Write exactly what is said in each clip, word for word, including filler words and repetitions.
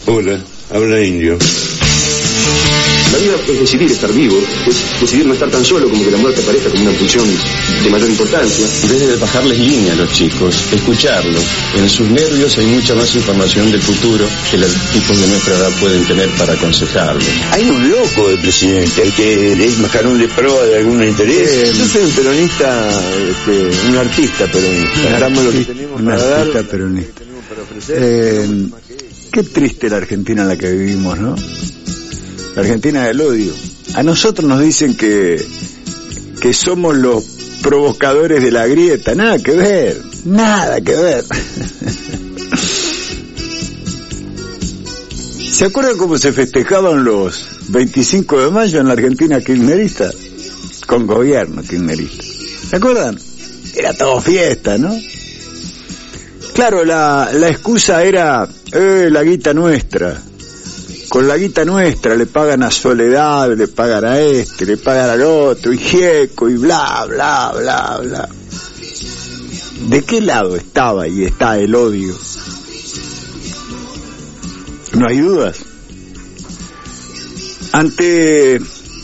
Hola, habla Indio. La vida es decidir estar vivo, es decidir no estar tan solo, como que la muerte aparezca como una pulsión de mayor importancia. En vez de bajarles línea a los chicos, escucharlos. En sus nervios hay mucha más información del futuro que los tipos de nuestra edad pueden tener para aconsejarlos. Hay un loco de presidente, el que es mascarón de proa de algún interés. Eh, yo soy un peronista, este, un artista peronista. Agarramos lo que tenemos un para artista dar, peronista. que tenemos para ofrecer. Eh, qué triste la Argentina en la que vivimos, ¿no? La Argentina del odio. A nosotros nos dicen que que somos los provocadores de la grieta. Nada que ver, nada que ver. ¿Se acuerdan cómo se festejaban los veinticinco de mayo en la Argentina kirchnerista? Con gobierno kirchnerista. ¿Se acuerdan? Era todo fiesta, ¿no? Claro, la, la excusa era, eh, la guita nuestra. Con la guita nuestra le pagan a Soledad, le pagan a este, le pagan al otro, y Gieco, y bla, bla, bla, bla. ¿De qué lado estaba y está el odio? No hay dudas. Ante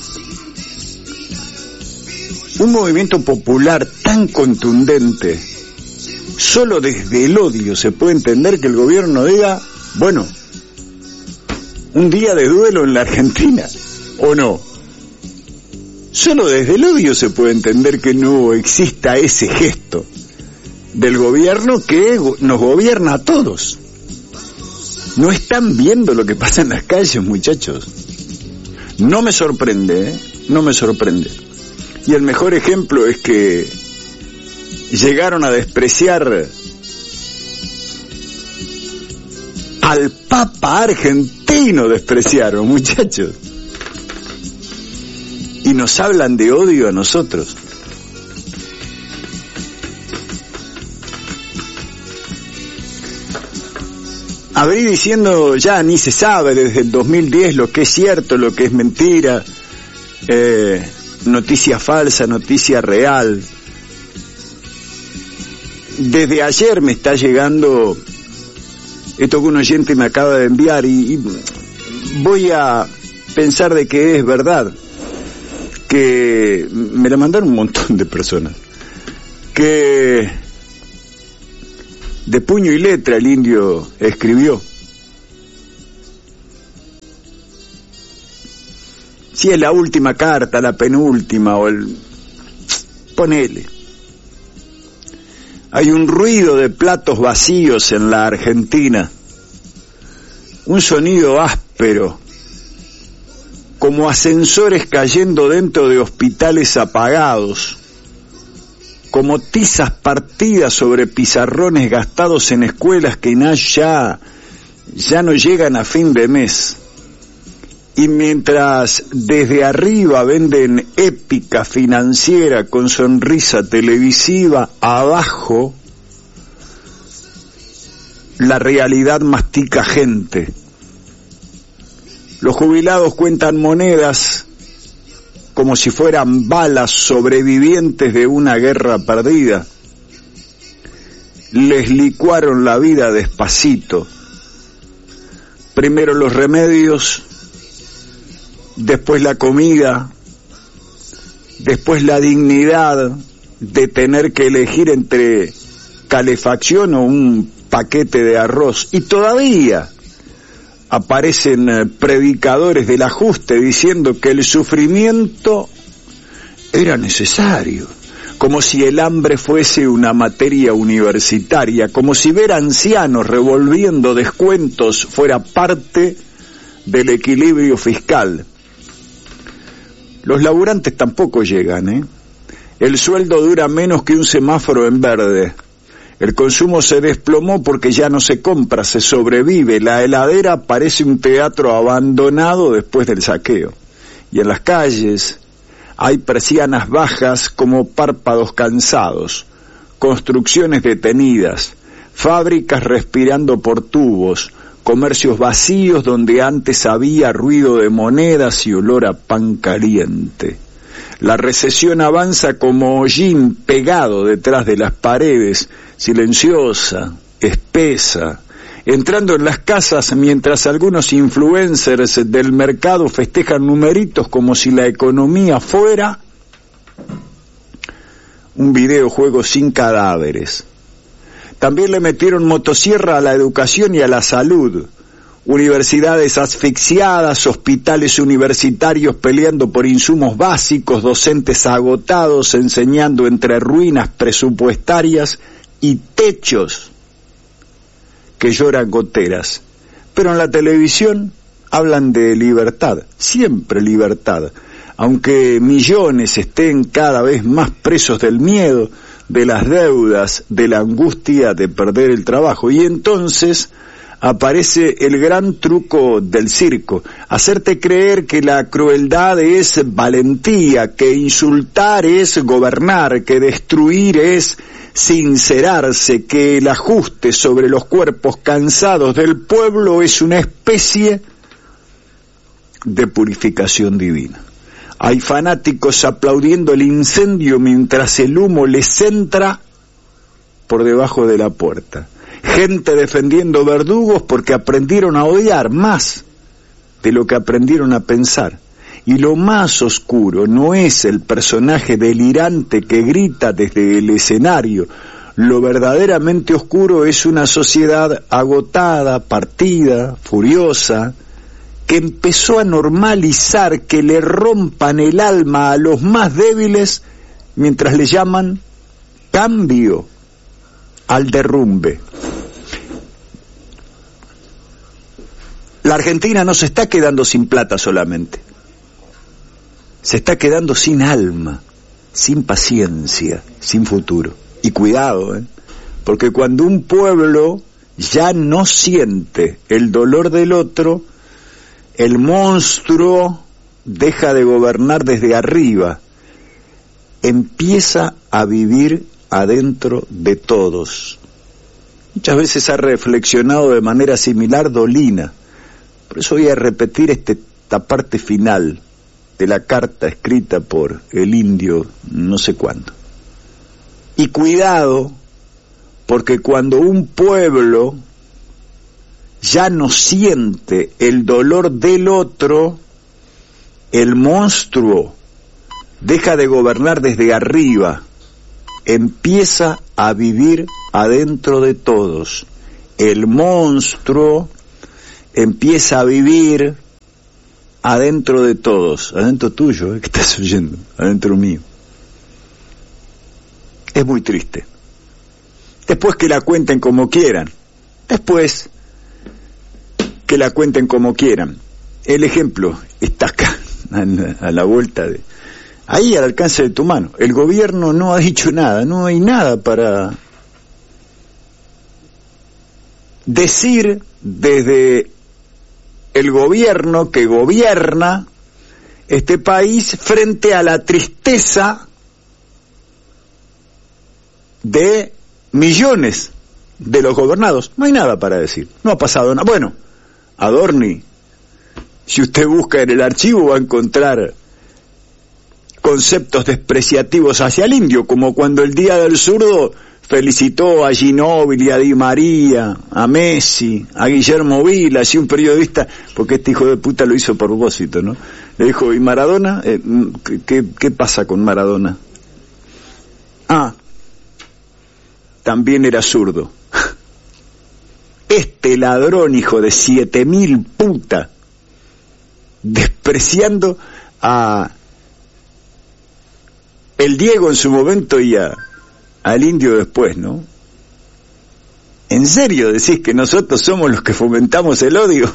un movimiento popular tan contundente, solo desde el odio se puede entender que el gobierno diga, bueno, un día de duelo en la Argentina, ¿o no? Solo desde el odio se puede entender que no exista ese gesto del gobierno que nos gobierna a todos. No están viendo lo que pasa en las calles, muchachos. No me sorprende, ¿eh? No me sorprende. Y el mejor ejemplo es que llegaron a despreciar al Papa argentino, despreciaron, muchachos. Y nos hablan de odio a nosotros. Abrí diciendo, ya ni se sabe desde el dos mil diez lo que es cierto, lo que es mentira, eh, noticia falsa, noticia real. Desde ayer me está llegando esto que un oyente me acaba de enviar y, y voy a pensar de que es verdad, que me la mandaron un montón de personas, que de puño y letra el indio escribió. Si es la última carta, la penúltima o el... ponele. Hay un ruido de platos vacíos en la Argentina, un sonido áspero, como ascensores cayendo dentro de hospitales apagados, como tizas partidas sobre pizarrones gastados en escuelas que ya, ya no llegan a fin de mes. Y mientras desde arriba venden épica financiera con sonrisa televisiva, abajo la realidad mastica gente. Los jubilados cuentan monedas como si fueran balas sobrevivientes de una guerra perdida. Les licuaron la vida despacito. Primero los remedios, después la comida, después la dignidad de tener que elegir entre calefacción o un paquete de arroz. Y todavía aparecen predicadores del ajuste diciendo que el sufrimiento era necesario, como si el hambre fuese una materia universitaria, como si ver ancianos revolviendo descuentos fuera parte del equilibrio fiscal. Los laburantes tampoco llegan, ¿eh? El sueldo dura menos que un semáforo en verde. El consumo se desplomó porque ya no se compra, se sobrevive. La heladera parece un teatro abandonado después del saqueo. Y en las calles hay persianas bajas como párpados cansados, construcciones detenidas, fábricas respirando por tubos, comercios vacíos donde antes había ruido de monedas y olor a pan caliente. La recesión avanza como hollín pegado detrás de las paredes, silenciosa, espesa, entrando en las casas mientras algunos influencers del mercado festejan numeritos como si la economía fuera un videojuego sin cadáveres. También le metieron motosierra a la educación y a la salud. Universidades asfixiadas, hospitales universitarios peleando por insumos básicos, docentes agotados enseñando entre ruinas presupuestarias y techos que lloran goteras. Pero en la televisión hablan de libertad, siempre libertad, aunque millones estén cada vez más presos del miedo, de las deudas, de la angustia de perder el trabajo. Y entonces aparece el gran truco del circo, hacerte creer que la crueldad es valentía, que insultar es gobernar, que destruir es sincerarse, que el ajuste sobre los cuerpos cansados del pueblo es una especie de purificación divina. Hay fanáticos aplaudiendo el incendio mientras el humo les entra por debajo de la puerta. Gente defendiendo verdugos porque aprendieron a odiar más de lo que aprendieron a pensar. Y lo más oscuro no es el personaje delirante que grita desde el escenario. Lo verdaderamente oscuro es una sociedad agotada, partida, furiosa, que empezó a normalizar que le rompan el alma a los más débiles mientras le llaman cambio al derrumbe. La Argentina no se está quedando sin plata solamente, se está quedando sin alma, sin paciencia, sin futuro. Y cuidado, ¿eh? Porque cuando un pueblo ya no siente el dolor del otro, el monstruo deja de gobernar desde arriba, empieza a vivir adentro de todos. Muchas veces ha reflexionado de manera similar Dolina. Por eso voy a repetir este, esta parte final de la carta escrita por el indio no sé cuándo. Y cuidado, porque cuando un pueblo ya no siente el dolor del otro, el monstruo deja de gobernar desde arriba, empieza a vivir adentro de todos. El monstruo empieza a vivir adentro de todos, adentro tuyo, ¿eh? ¿Qué estás oyendo? Adentro mío. Es muy triste. Después que la cuenten como quieran. Después que la cuenten como quieran. El ejemplo está acá, a la, a la vuelta de... Ahí al alcance de tu mano. El gobierno no ha dicho nada, no hay nada para decir desde el gobierno que gobierna este país frente a la tristeza de millones de los gobernados. No hay nada para decir, no ha pasado nada. Bueno, Adorni, si usted busca en el archivo va a encontrar conceptos despreciativos hacia el indio, como cuando el Día del Zurdo felicitó a Ginóbili, a Di María, a Messi, a Guillermo Vilas, y un periodista, porque este hijo de puta lo hizo a propósito, ¿no? Le dijo, ¿y Maradona? Eh, ¿qué, qué pasa con Maradona? Ah, también era zurdo. Este ladrón, hijo de siete mil puta, despreciando a el Diego en su momento y a al indio después, ¿no? ¿En serio decís que nosotros somos los que fomentamos el odio?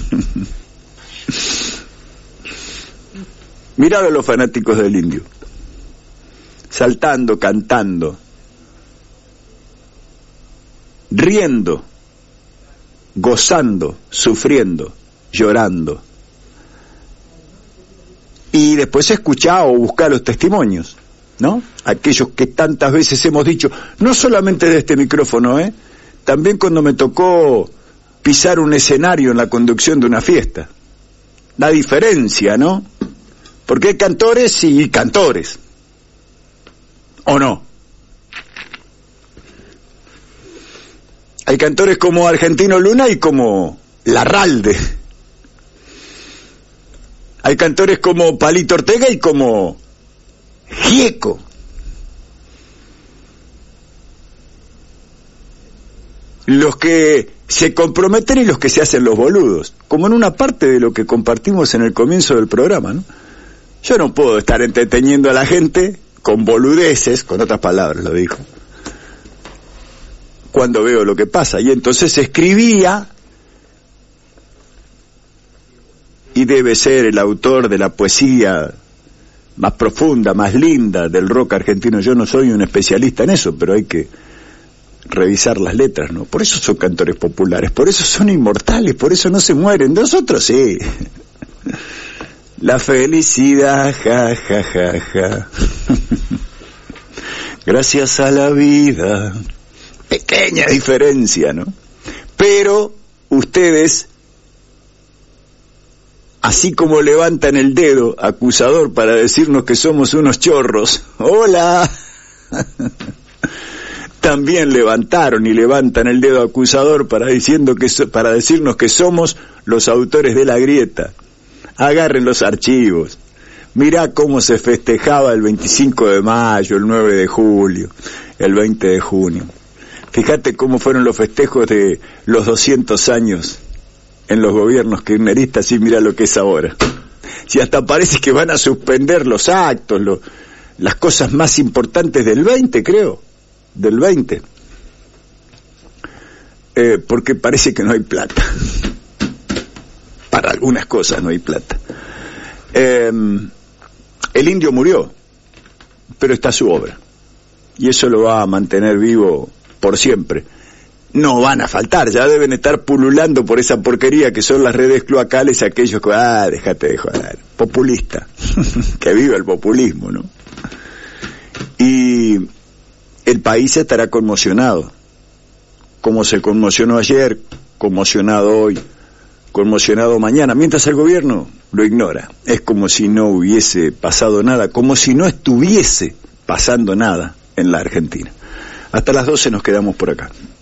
Mirad a los fanáticos del indio, saltando, cantando, riendo, gozando, sufriendo, llorando. Y después escuchá o buscá los testimonios, ¿no? Aquellos que tantas veces hemos dicho, no solamente de este micrófono, ¿eh? También cuando me tocó pisar un escenario en la conducción de una fiesta. La diferencia, ¿no? Porque hay cantores y cantores. ¿O no? Hay cantores como Argentino Luna y como Larralde. Hay cantores como Palito Ortega y como Gieco. Los que se comprometen y los que se hacen los boludos, como en una parte de lo que compartimos en el comienzo del programa, ¿no? Yo no puedo estar entreteniendo a la gente con boludeces, con otras palabras lo dijo, cuando veo lo que pasa. Y entonces escribía, y debe ser el autor de la poesía más profunda, más linda del rock argentino. Yo no soy un especialista en eso, pero hay que revisar las letras, ¿no? Por eso son cantores populares, por eso son inmortales, por eso no se mueren. Nosotros sí. La felicidad, ja, ja, ja, ja. Gracias a la vida. Pequeña diferencia, ¿no? Pero ustedes, así como levantan el dedo acusador para decirnos que somos unos chorros, ¡hola! También levantaron y levantan el dedo acusador para diciendo que so, para decirnos que somos los autores de la grieta. Agarren los archivos. Mirá cómo se festejaba el veinticinco de mayo, el nueve de julio, el veinte de junio. Fíjate cómo fueron los festejos de los doscientos años en los gobiernos kirchneristas y mira lo que es ahora. Si hasta parece que van a suspender los actos, lo, las cosas más importantes del veinte, creo, del veinte. Eh, porque parece que no hay plata. Para algunas cosas no hay plata. Eh, el indio murió, pero está su obra. Y eso lo va a mantener vivo por siempre. No van a faltar, ya deben estar pululando por esa porquería que son las redes cloacales aquellos que, ah, déjate de joder, populista, que viva el populismo, ¿no? Y el país estará conmocionado, como se conmocionó ayer, conmocionado hoy, conmocionado mañana, mientras el gobierno lo ignora. Es como si no hubiese pasado nada, como si no estuviese pasando nada en la Argentina. Hasta las doce nos quedamos por acá.